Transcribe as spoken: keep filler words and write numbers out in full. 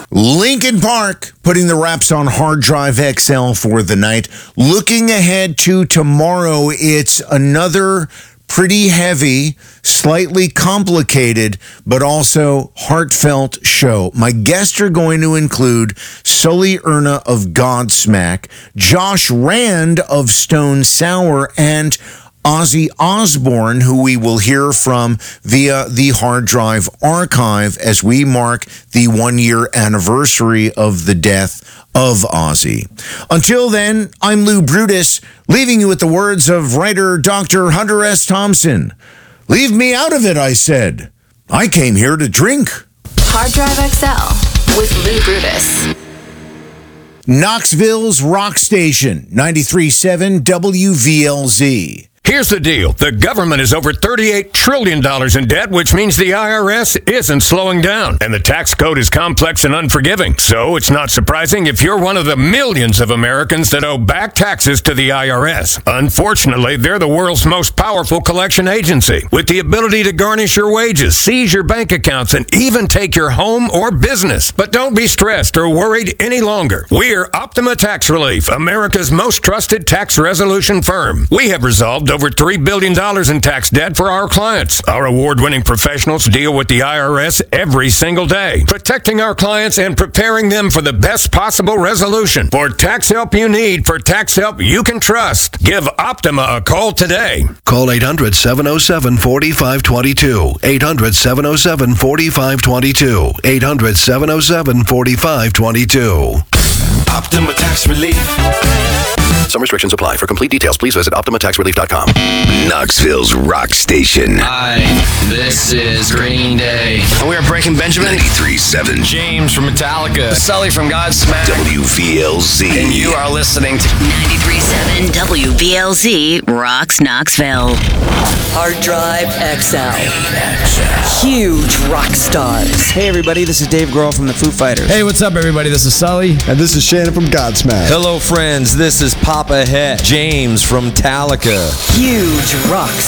Linkin Park putting the wraps on Hard Drive X L for the night. Looking ahead to tomorrow, it's another pretty heavy, slightly complicated, but also heartfelt show. My guests are going to include Sully Erna of Godsmack, Josh Rand of Stone Sour, and Ozzy Osbourne, who we will hear from via the Hard Drive Archive as we mark the one-year anniversary of the death of Ozzy. Until then, I'm Lou Brutus, leaving you with the words of writer Doctor Hunter S. Thompson. Leave me out of it, I said. I came here to drink. Hard Drive X L with Lou Brutus. Knoxville's Rock Station, ninety-three point seven W V L Z. Here's the deal. The government is over thirty-eight trillion dollars in debt, which means the I R S isn't slowing down. And the tax code is complex and unforgiving. So it's not surprising if you're one of the millions of Americans that owe back taxes to the I R S. Unfortunately, they're the world's most powerful collection agency, with the ability to garnish your wages, seize your bank accounts, and even take your home or business. But don't be stressed or worried any longer. We're Optima Tax Relief, America's most trusted tax resolution firm. We have resolved over three billion dollars in tax debt for our clients. Our award-winning professionals deal with the I R S every single day, protecting our clients and preparing them for the best possible resolution. For tax help you need, for tax help you can trust, give Optima a call today. Call eight hundred, seven oh seven, four five two two. eight hundred, seven oh seven, four five two two. eight hundred, seven oh seven, four five two two. Optima Tax Relief. Some restrictions apply. For complete details, please visit optima tax relief dot com. Knoxville's Rock Station. Hi, this is Green Day. And we are Breaking Benjamin. ninety-three point seven. James from Metallica. Sully from Godsmack. W V L Z. And you are listening to ninety-three point seven W V L Z rocks Knoxville. Hard Drive X L. Huge rock stars. Hey everybody, this is Dave Grohl from the Foo Fighters. Hey, what's up everybody? This is Sully. And this is Shannon from Godsmack. Hello friends, this is Papa Het, James from Metallica. Huge rock stars.